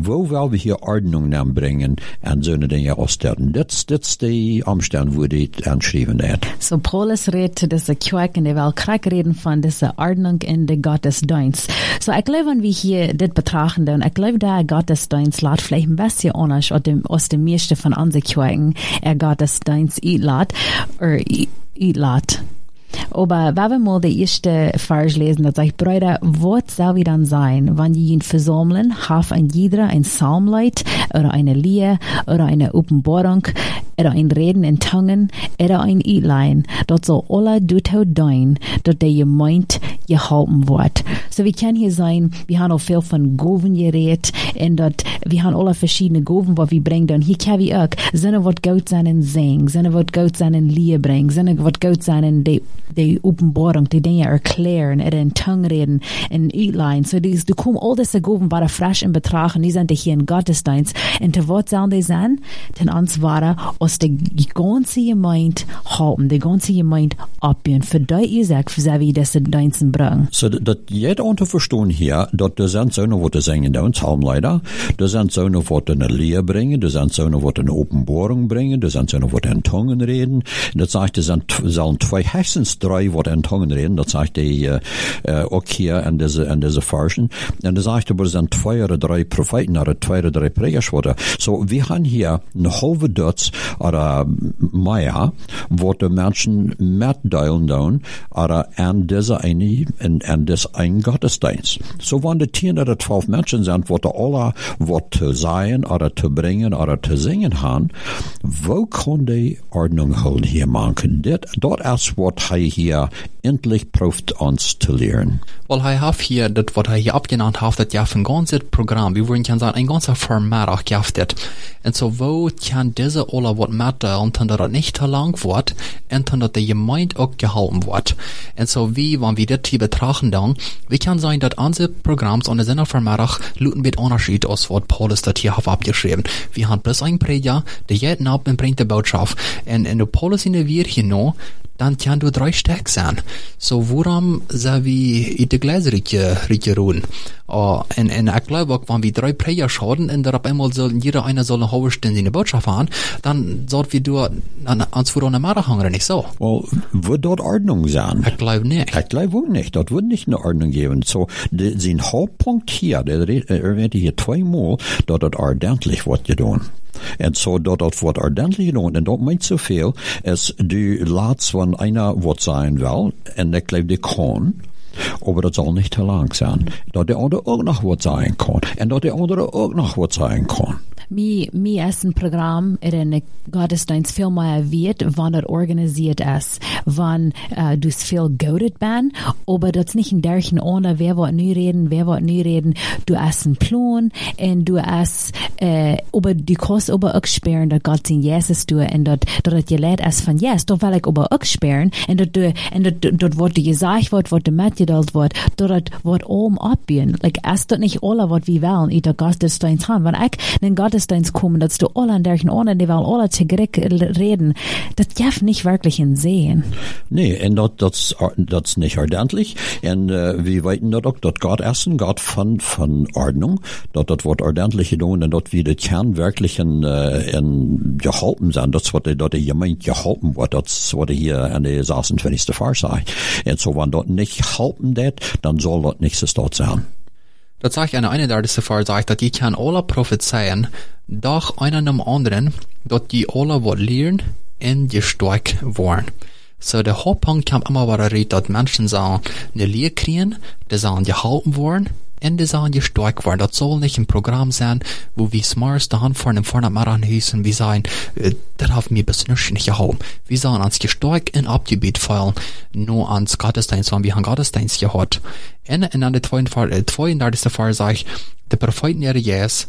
wo wollen wir hier Ordnung bringen und so eine Dinge ausstellen. Das ist die Umstand, wo die anschreiben hat. So Paulus redet zu dieser Kirche und er will krieg reden von dieser Ordnung in der Gottesdienst. So ich glaube, wenn wir hier das betrachten, und ich glaube, der Gottesdienst lässt vielleicht ein bisschen anders aus dem meisten von unseren Kirchen, Gottesdienst lässt. Aber wenn wir mal die erste Vers lesen, dann sagt Brüder, was soll wir dann sein, wenn ihr ihn versammeln, haft ein jeder ein Psalmlied, oder eine Lied, oder eine Offenbarung, oder ein Reden in Zungen, oder ein Eidlein, dort soll alle dazu dienen, dass der Gemeinde gehalten wird. So wir können hier sein, wir haben auch viel von Gaven geredet, und dort, wir haben alle verschiedene Gaven, was wir bringen, und hier können wir auch, Sinne wird Gott seinen singen, Sinne wird Gott seinen Lied bringen, Sinne wird Gott seinen die Offenbarung, die Dinge erklären, in Tongue reden, in Eidlein. So du kommst all diese Gaven waren frisch in Betracht, und die sind hier in Gottesdienst. Und zu was sollen die sein? Denn uns waren aus der ganzen Gemeinde halten, die ganze Gemeinde abbauen. Für die ihr sagt, für wie das Diensten bringen. So, dass jeder unter verstehen hier, dass da sind so noch was singen, da Psalmleider, da sind so noch was eine Lehre bringen, da sind so noch was eine Offenbarung bringen, da sind so noch was in Tongen reden. Und das sagt, das sollen zwei höchstens drei wat in Tongen reden, dat zegt hij ook hier in deze versen. En dan zegt hij, er zijn 2 oder 3 Propheten, oder 2 oder 3 Prägers worden. So, wir haben hier een halve Dutz, oder mehr, wat de mensen metdeilen doen, oder an deze en des ein Gottesdienst. So, wenn die 10 oder 12 Menschen sind, wat alle wat te zijn, oder te bringen, oder te zingen haben, wo kann die Ordnung holen hier machen? Dat is wat hij hier endlich proeft ons te leren. Well, hij heeft hier, dat wat hij hier abgenannt heeft, dat je een ganze Programm, wie würden kan sagen, ein ganzer Format gehabt hat. Und so, wo kann diese alle wat mitteilen, dann dat nicht zu lang wird, und dann dat die Gemeinde auch gehalten wird. Und so, wie, wenn wir das hier betrachten dann, wie kann sein, dass unsere Programms und diese Format luten mit Unterschied aus, was Paulus das hier hat abgeschrieben. Wir haben bloß ein Prediger, der jeden Abend bringt die Botschaft. Und in der Paulus in der Wirche noch, dann kann du 3 Stück sein. So, warum soll wir in der Gläserike ruhen? Und ich glaube auch, wenn wir 3 Prediger schauen, und da auf einmal jeder eine soll eine halbe Stunde in der Botschaft haben, dann sollten wir durch ans Fuhr an der Mara hängen, nicht so? Well, wird dort Ordnung sein? Ich glaube nicht. Ich glaube auch nicht. Dort wird nicht eine Ordnung geben. So, sein Hauptpunkt hier, der erwähnte hier 2-mal, dort ordentlich wird getan. En so dat wordt ordentlich gedaan. En dat meint so viel, als du laatst van einer wat zijn wil, en ik geloof die kan, aber dat zal niet te lang zijn. Dat de andere ook nog wat zijn kan. En dat de andere ook nog wat zijn kan. Mi ist ein Programm in einem Gottesdienst viel mehr wird, wann er organisiert ist, wann du viel geudet bist, aber das nicht in derchen ohne, wer wird nie reden, du hast einen Plan, und du hast, aber du kannst aber auch sperren, dass Gott in Jesus tut, und dass je leid ist von Jesus, da will ich aber auch sperren, und dort wird gesagt wird, was mitgeteilt wird, dort wird oben abbiegen, like, ist das nicht alle, was wir wollen, in der Gottesdienst haben, wenn ich in den Gottesdienst kommen, dass du alle an derchen Orten, die wollen alle zugrick reden, das darf nicht wirklich in sehen. Nee, en das nicht ordentlich. En wir weten dat ook, dat Gott essen, Gott von Ordnung, dat wordt ordentlich gedaan, en dat wir das Kern wirklich in gehalten zijn, dat de gemeente gehalten wordt, dat wat hier in de 26. Vers sagt. En so, wenn dat nicht halten dat, dann soll dat nicht so dort sein. Das sagt einer der Fall sagt, dass die kann alle prophezeien, doch einer dem anderen, dass die alle was lernen und gestärkt worden. So, der Hauptpunkt kam immer wieder rein, dass Menschen sagen, eine Lehre kriegen, die sagen, gehalten worden, und die sagen, gestärkt worden. Das soll nicht ein Programm sein, wo wir smart da vorne machen hießen, wir sagen, das hat mir bis nicht gehalten. Wir sagen, ans gestärkt und abgebiet fallen, nur ans Gottesdienst, wenn wir einen Gottesdienst gehabt. Und an der 32. Fall sage ich, die Propheten ihre Jes,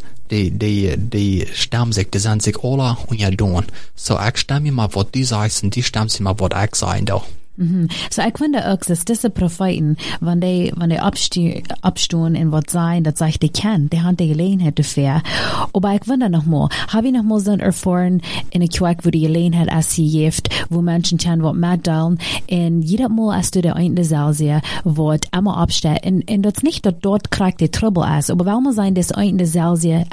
die stammen sich, die sind sich alle und ja tun. So, ich stamme mal, was die sagst, und die stammen sich mal, was ich sagen da. So, ich finde auch, dass diese Propheten, wenn die abstehen in was sein, das sagt, die kennen, die haben die Gelegenheit dafür. Aber ich finde noch mal, habe ich noch mal so erfahren, in der Kirche, wo die Gelegenheit ist, sie gibt, wo Menschen können was mitteilen, und jedes Mal, als du der eine Saal siehst, wird immer absteht, und das nicht, dass dort kriegt die Trouble ist, aber wenn man sein, das eine Saal sieht,